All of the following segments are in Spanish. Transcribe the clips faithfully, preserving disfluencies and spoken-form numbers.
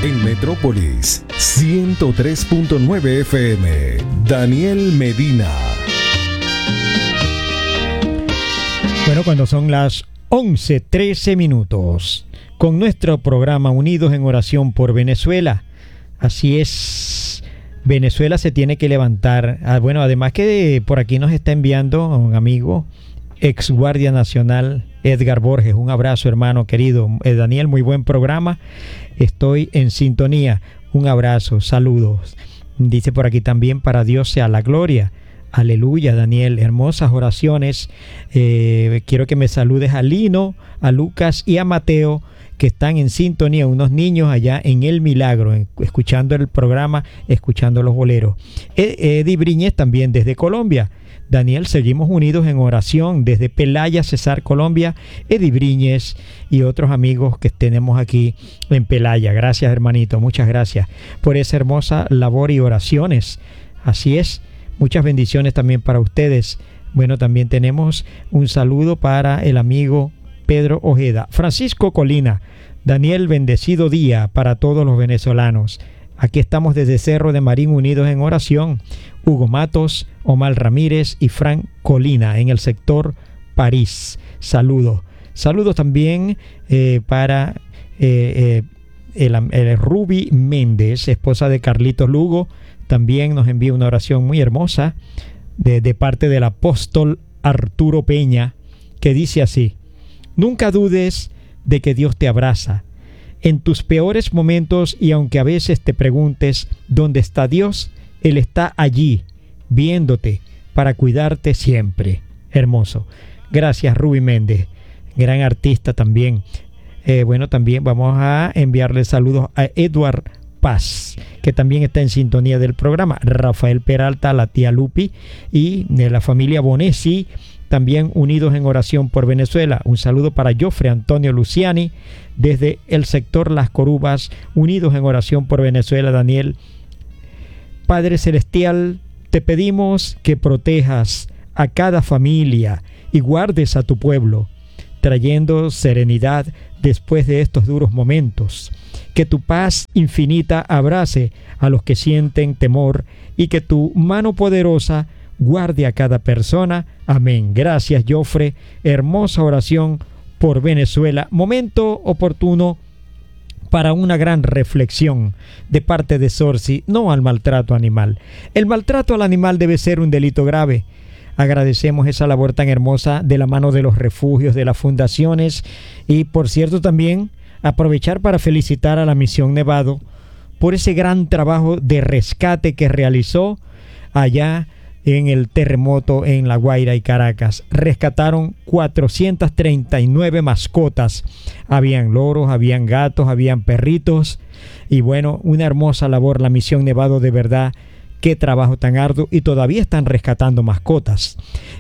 En Metrópolis, ciento tres punto nueve F M. Daniel Medina. Bueno, cuando son las once trece minutos, con nuestro programa Unidos en Oración por Venezuela. Así es, Venezuela se tiene que levantar. Ah, bueno, además que por aquí nos está enviando un amigo, ex guardia nacional, Edgar Borges. Un abrazo, hermano querido. Eh, Daniel, muy buen programa. Estoy en sintonía. Un abrazo, saludos. Dice por aquí también: para Dios sea la gloria. Aleluya, Daniel. Hermosas oraciones. Eh, quiero que me saludes a Lino, a Lucas y a Mateo, que están en sintonía, unos niños allá en El Milagro, en, escuchando el programa, escuchando los boleros. Ed, Eddie Briñez también desde Colombia. Daniel, seguimos unidos en oración desde Pelaya, Cesar, Colombia. Eddie Briñez y otros amigos que tenemos aquí en Pelaya. Gracias, hermanito, muchas gracias por esa hermosa labor y oraciones. Así es, muchas bendiciones también para ustedes. Bueno, también tenemos un saludo para el amigo Pedro Ojeda. Francisco Colina: Daniel, bendecido día para todos los venezolanos. Aquí estamos desde Cerro de Marín unidos en oración. Hugo Matos, Omar Ramírez y Frank Colina en el sector París. Saludos. Saludos también eh, para eh, eh, el, el Ruby Méndez, esposa de Carlitos Lugo. También nos envía una oración muy hermosa de, de parte del apóstol Arturo Peña, que dice así: nunca dudes de que Dios te abraza en tus peores momentos, y aunque a veces te preguntes dónde está Dios, Él está allí, viéndote, para cuidarte siempre. Hermoso. Gracias, Ruby Méndez, gran artista también. Eh, bueno, también vamos a enviarle saludos a Edward Paz, que también está en sintonía del programa. Rafael Peralta, la tía Lupi y de la familia Bonesi, también unidos en oración por Venezuela. Un saludo para Jofre Antonio Luciani desde el sector Las Corubas, unidos en oración por Venezuela. Daniel, Padre Celestial, te pedimos que protejas a cada familia y guardes a tu pueblo, trayendo serenidad después de estos duros momentos. Que tu paz infinita abrace a los que sienten temor y que tu mano poderosa guarde a cada persona. Amén. Gracias, Jofre. Hermosa oración por Venezuela. Momento oportuno para una gran reflexión de parte de Sorsi, no al maltrato animal. El maltrato al animal debe ser un delito grave. Agradecemos esa labor tan hermosa de la mano de los refugios, de las fundaciones, y por cierto también aprovechar para felicitar a la Misión Nevado por ese gran trabajo de rescate que realizó allá en el terremoto en La Guaira y Caracas. Rescataron cuatrocientas treinta y nueve mascotas. Habían loros, habían gatos, habían perritos. Y bueno, una hermosa labor la Misión Nevado, de verdad. Qué trabajo tan arduo, y todavía están rescatando mascotas.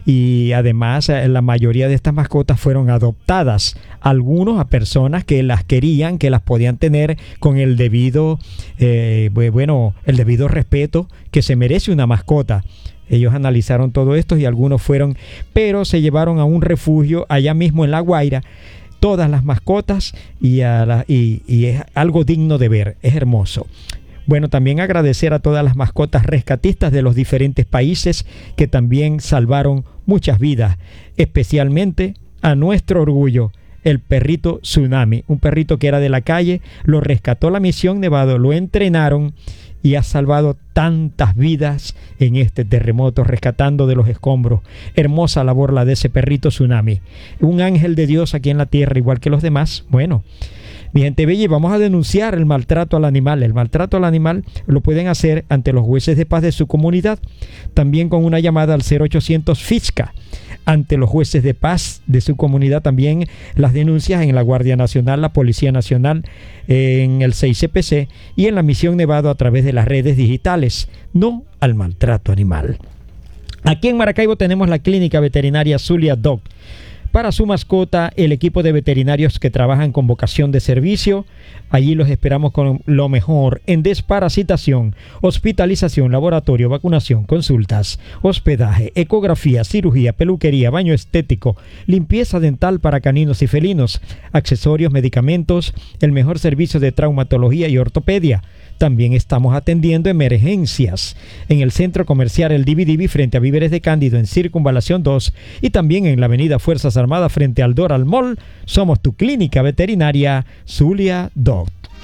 Y además la mayoría de estas mascotas fueron adoptadas, algunos a personas que las querían, que las podían tener con el debido, eh, bueno, el debido respeto que se merece una mascota. Ellos analizaron todo esto y algunos fueron, pero se llevaron a un refugio allá mismo en La Guaira todas las mascotas, y, a la, y, y es algo digno de ver, es hermoso. Bueno, también agradecer a todas las mascotas rescatistas de los diferentes países que también salvaron muchas vidas, especialmente a nuestro orgullo, el perrito Tsunami, un perrito que era de la calle, lo rescató la Misión Nevado, lo entrenaron y ha salvado tantas vidas en este terremoto, rescatando de los escombros. Hermosa labor la de ese perrito Tsunami, un ángel de Dios aquí en la tierra, igual que los demás. Bueno, mi gente bella, vamos a denunciar el maltrato al animal. El maltrato al animal lo pueden hacer ante los jueces de paz de su comunidad, también con una llamada al cero ochocientos FISCA. Ante los jueces de paz de su comunidad, también las denuncias en la Guardia Nacional, la Policía Nacional, en el seis C P C y en la Misión Nevado a través de las redes digitales. No al maltrato animal. Aquí en Maracaibo tenemos la Clínica Veterinaria Zulia Doc, para su mascota, el equipo de veterinarios que trabajan con vocación de servicio. Allí los esperamos con lo mejor en desparasitación, hospitalización, laboratorio, vacunación, consultas, hospedaje, ecografía, cirugía, peluquería, baño estético, limpieza dental para caninos y felinos, accesorios, medicamentos, el mejor servicio de traumatología y ortopedia. También estamos atendiendo emergencias en el Centro Comercial El Divi Divi frente a Víveres de Cándido en Circunvalación dos y también en la Avenida Fuerzas Armadas frente al Doral Mall. Somos tu clínica veterinaria Zulia Dot.